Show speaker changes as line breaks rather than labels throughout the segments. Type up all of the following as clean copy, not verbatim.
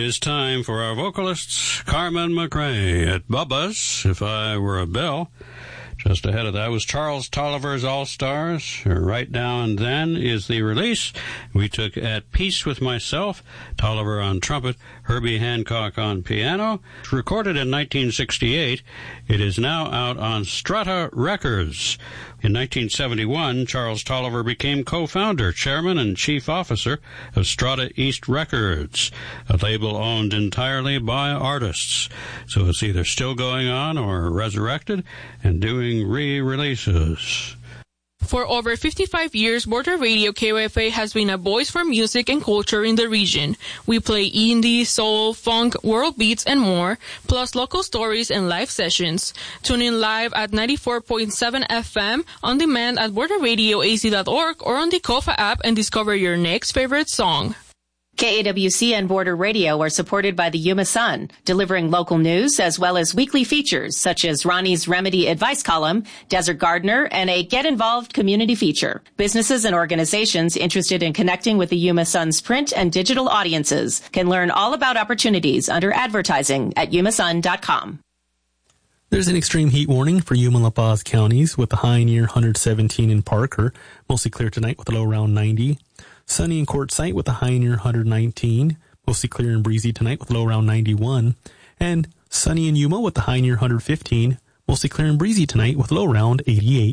is time for our vocalists, Carmen McRae at Bubba's, If I Were a Bell. Just ahead of that was Charles Tolliver's All-Stars. Right Now and Then is the release. We took At Peace With Myself, Tolliver on trumpet, Herbie Hancock on piano. Recorded in 1968, it is now out on Strata Records. In 1971, Charles Tolliver became co-founder, chairman, and chief officer of Strata East Records, a label owned entirely by artists. So it's either still going on or resurrected and doing re-releases.
For over 55 years, Border Radio KOFA has been a voice for music and culture in the region. We play indie, soul, funk, world beats, and more, plus local stories and live sessions. Tune in live at 94.7 FM, on demand at borderradioaz.org or on the KOFA app and discover your next favorite song.
KAWC and Border Radio are supported by the Yuma Sun, delivering local news as well as weekly features such as Ronnie's Remedy Advice Column, Desert Gardener, and a Get Involved community feature. Businesses and organizations interested in connecting with the Yuma Sun's print and digital audiences can learn all about opportunities under advertising at yumasun.com.
There's an extreme heat warning for Yuma and La Paz counties with a high near 117 in Parker, mostly clear tonight with a low around 90. Sunny in Quartzsite with a high near 119, mostly clear and breezy tonight with a low around 91. And sunny in Yuma with a high near 115, mostly clear and breezy tonight with a low around 88.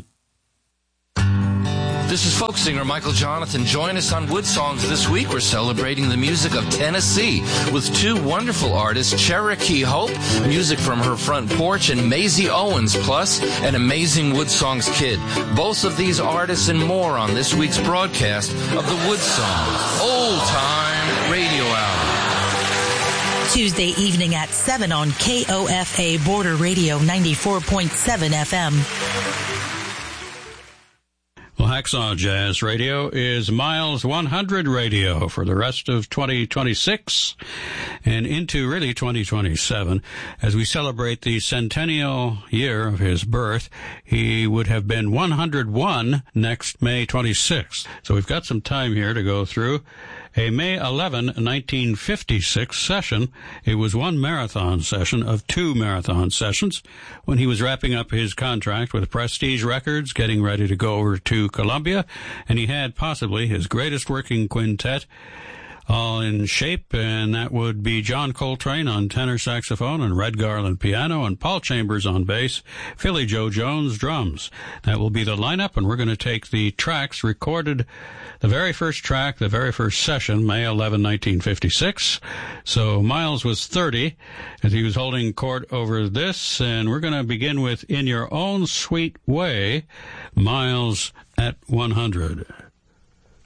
This is folk singer Michael Jonathan. Join us on Wood Songs this week. We're celebrating the music of Tennessee with two wonderful artists, Cherokee Hope, music from her front porch, and Maisie Owens, plus an amazing Wood Songs kid. Both of these artists and more on this week's broadcast of the Wood Songs Old Time Radio Hour.
Tuesday evening at 7 on KOFA Border Radio 94.7 FM.
Well, Hacksaw Jazz Radio is Miles 100 Radio for the rest of 2026 and into really 2027. As we celebrate the centennial year of his birth, he would have been 101 next May 26th. So we've got some time here to go through. A May 11, 1956 session. It was one marathon session of two marathon sessions when he was wrapping up his contract with Prestige Records, getting ready to go over to Columbia, and he had possibly his greatest working quintet all in shape, and that would be John Coltrane on tenor saxophone and Red Garland piano and Paul Chambers on bass, Philly Joe Jones drums. That will be the lineup, and we're going to take the tracks recorded, the very first track, the very first session, May 11, 1956. So Miles was 30 as he was holding court over this, and we're going to begin with In Your Own Sweet Way, Miles at 100.